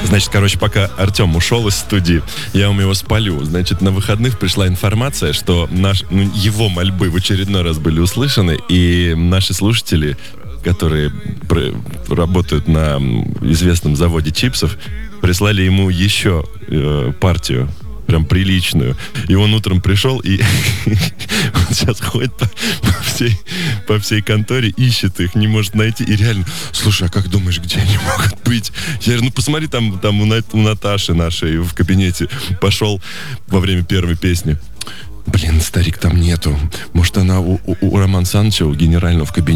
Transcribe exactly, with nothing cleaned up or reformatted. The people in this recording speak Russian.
Значит, короче, пока Артем ушел из студии, я вам его спалю. Значит, на выходных пришла информация, что наш, ну, его мольбы в очередной раз были услышаны, и наши слушатели, которые пр- работают на известном заводе чипсов, прислали ему еще э, партию, прям приличную. И он утром пришел, и он сейчас ходит по, по, всей, по всей конторе, ищет их, не может найти. И реально, слушай, а как думаешь, где они могут быть? Я говорю, ну посмотри, там, там у, На- у Наташи нашей в кабинете пошел во время первой песни. Блин, старик, там нету. Может, она у, у, у Романа Саныча, у генерального в кабинете.